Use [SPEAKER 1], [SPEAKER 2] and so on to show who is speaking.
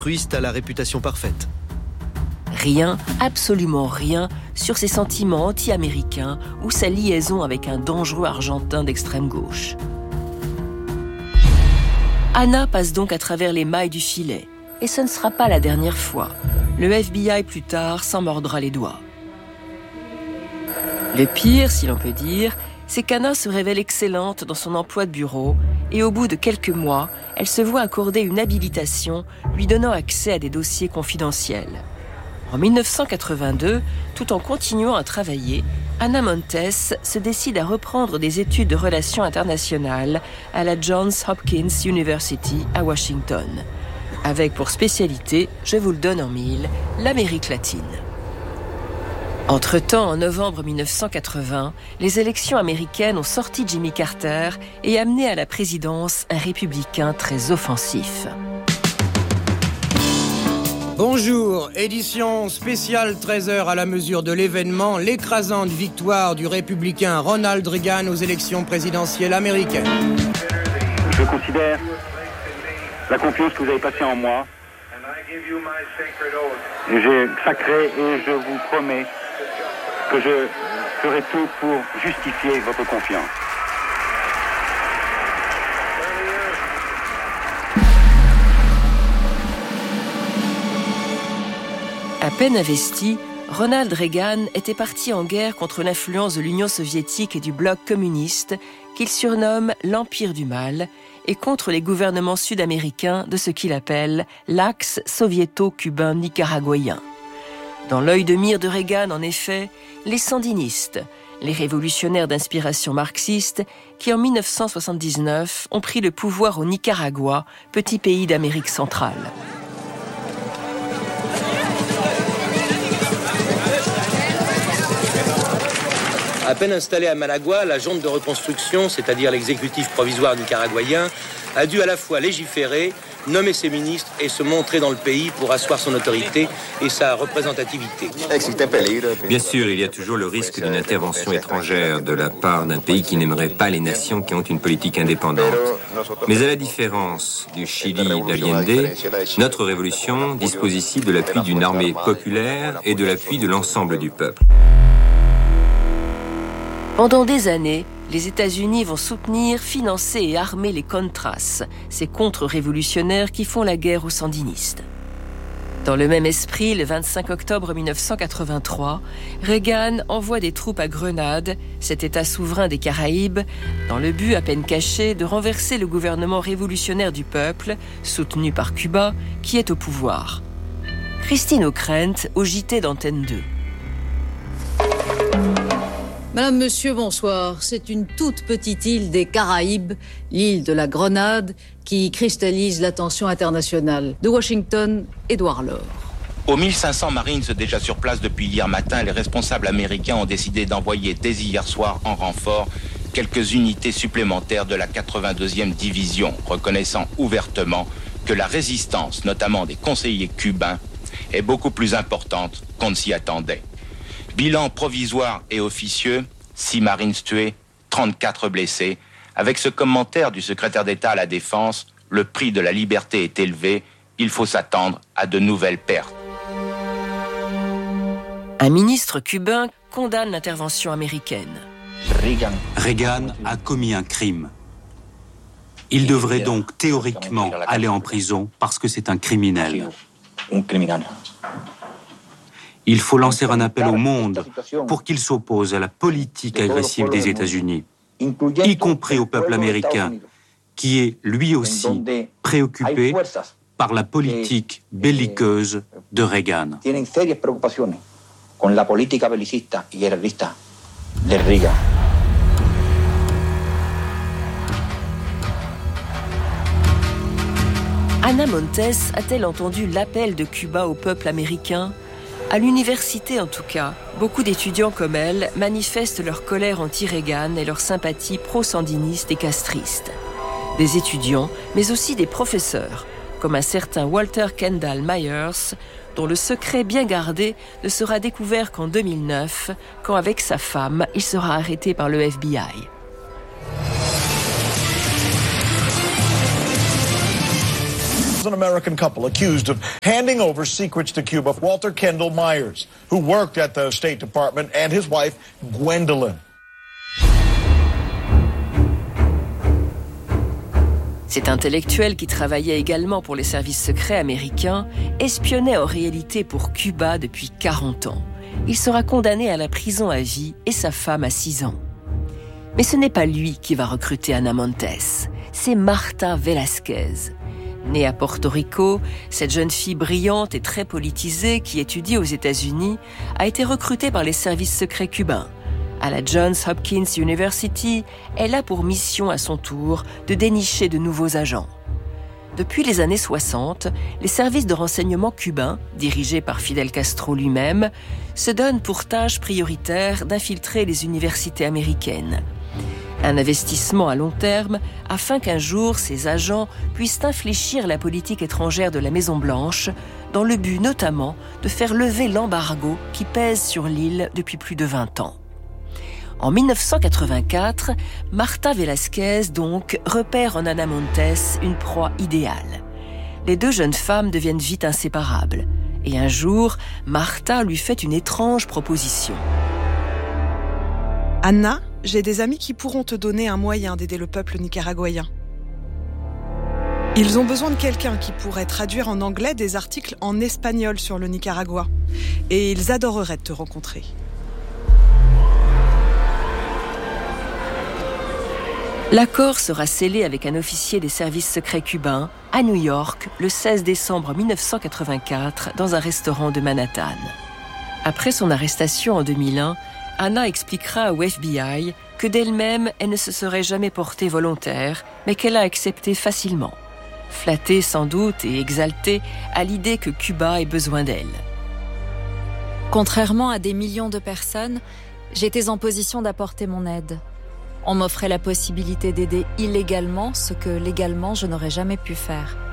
[SPEAKER 1] altruiste a la réputation parfaite.
[SPEAKER 2] Rien, absolument rien, sur ses sentiments anti-américains ou sa liaison avec un dangereux Argentin d'extrême gauche. Anna passe donc à travers les mailles du filet. Et ce ne sera pas la dernière fois. Le FBI, plus tard, s'en mordra les doigts. Le pire, si l'on peut dire, c'est qu'Anna se révèle excellente dans son emploi de bureau et au bout de quelques mois, elle se voit accorder une habilitation lui donnant accès à des dossiers confidentiels. En 1982, tout en continuant à travailler, Anna Montes se décide à reprendre des études de relations internationales à la Johns Hopkins University à Washington, avec pour spécialité, je vous le donne en mille, l'Amérique latine. Entre-temps, en novembre 1980, les élections américaines ont sorti Jimmy Carter et amené à la présidence un républicain très offensif.
[SPEAKER 3] Bonjour, édition spéciale 13h à la mesure de l'événement, l'écrasante victoire du républicain Ronald Reagan aux élections présidentielles américaines.
[SPEAKER 4] Je considère la confiance que vous avez placée en moi. J'ai sacré et je vous promets que je ferai tout pour justifier votre confiance.
[SPEAKER 2] À peine investi, Ronald Reagan était parti en guerre contre l'influence de l'Union soviétique et du bloc communiste qu'il surnomme l'Empire du Mal et contre les gouvernements sud-américains de ce qu'il appelle l'axe soviéto-cubain nicaraguayen. Dans l'œil de mire de Reagan, en effet, les sandinistes, les révolutionnaires d'inspiration marxiste qui en 1979 ont pris le pouvoir au Nicaragua, petit pays d'Amérique centrale.
[SPEAKER 5] À peine installée à Managua, la junte de reconstruction, c'est-à-dire l'exécutif provisoire nicaraguayen, a dû à la fois légiférer, nommer ses ministres et se montrer dans le pays pour asseoir son autorité et sa représentativité.
[SPEAKER 6] Bien sûr, il y a toujours le risque d'une intervention étrangère de la part d'un pays qui n'aimerait pas les nations qui ont une politique indépendante. Mais à la différence du Chili d'Allende, notre révolution dispose ici de l'appui d'une armée populaire et de l'appui de l'ensemble du peuple.
[SPEAKER 2] Pendant des années, les États-Unis vont soutenir, financer et armer les Contras, ces contre-révolutionnaires qui font la guerre aux sandinistes. Dans le même esprit, le 25 octobre 1983, Reagan envoie des troupes à Grenade, cet État souverain des Caraïbes, dans le but à peine caché de renverser le gouvernement révolutionnaire du peuple, soutenu par Cuba, qui est au pouvoir. Christine O'Krent, au JT d'Antenne 2.
[SPEAKER 7] Madame, monsieur, bonsoir. C'est une toute petite île des Caraïbes, l'île de la Grenade, qui cristallise l'attention internationale de Washington, Édouard Laure.
[SPEAKER 8] Aux 1500 Marines déjà sur place depuis hier matin, les responsables américains ont décidé d'envoyer dès hier soir en renfort quelques unités supplémentaires de la 82e division, reconnaissant ouvertement que la résistance, notamment des conseillers cubains, est beaucoup plus importante qu'on ne s'y attendait. Bilan provisoire et officieux, 6 Marines tués, 34 blessés. Avec ce commentaire du secrétaire d'État à la Défense, le prix de la liberté est élevé, il faut s'attendre à de nouvelles pertes.
[SPEAKER 2] Un ministre cubain condamne l'intervention américaine.
[SPEAKER 9] Reagan a commis un crime. Il devrait donc théoriquement aller en prison parce que c'est un criminel. Il faut lancer un appel au monde pour qu'il s'oppose à la politique agressive des États-Unis, y compris au peuple américain, qui est lui aussi préoccupé par la politique belliqueuse de Reagan.
[SPEAKER 2] Anna Montes a-t-elle entendu l'appel de Cuba au peuple américain ? À l'université en tout cas, beaucoup d'étudiants comme elle manifestent leur colère anti-Reagan et leur sympathie pro-sandiniste et castriste. Des étudiants, mais aussi des professeurs, comme un certain Walter Kendall Myers, dont le secret bien gardé ne sera découvert qu'en 2009, quand avec sa femme, il sera arrêté par le FBI.
[SPEAKER 10] An American couple accused of handing over secrets to Cuba. Walter Kendall Myers, who worked at the State Department, and his wife, Gwendolyn.
[SPEAKER 2] Cet intellectuel, qui travaillait également pour les services secrets américains, espionnait en réalité pour Cuba depuis 40 ans. Il sera condamné à la prison à vie et sa femme à 6 ans. Mais ce n'est pas lui qui va recruter Ana Montes, c'est Marta Velázquez. Née à Porto Rico, cette jeune fille brillante et très politisée qui étudie aux États-Unis a été recrutée par les services secrets cubains. À la Johns Hopkins University, elle a pour mission à son tour de dénicher de nouveaux agents. Depuis les années 60, les services de renseignement cubains, dirigés par Fidel Castro lui-même, se donnent pour tâche prioritaire d'infiltrer les universités américaines. Un investissement à long terme afin qu'un jour ces agents puissent infléchir la politique étrangère de la Maison-Blanche, dans le but notamment de faire lever l'embargo qui pèse sur l'île depuis plus de 20 ans. En 1984, Marta Velázquez, donc, repère en Ana Montes une proie idéale. Les deux jeunes femmes deviennent vite inséparables. Et un jour, Marta lui fait une étrange proposition.
[SPEAKER 11] Anna, j'ai des amis qui pourront te donner un moyen d'aider le peuple nicaraguayen. Ils ont besoin de quelqu'un qui pourrait traduire en anglais des articles en espagnol sur le Nicaragua. Et ils adoreraient te rencontrer.
[SPEAKER 2] L'accord sera scellé avec un officier des services secrets cubains à New York le 16 décembre 1984 dans un restaurant de Manhattan. Après son arrestation en 2001, Anna expliquera au FBI que d'elle-même, elle ne se serait jamais portée volontaire, mais qu'elle a accepté facilement. Flattée sans doute et exaltée à l'idée que Cuba ait besoin d'elle.
[SPEAKER 12] Contrairement à des millions de personnes, j'étais en position d'apporter mon aide. On m'offrait la possibilité d'aider illégalement ce que légalement je n'aurais jamais pu faire.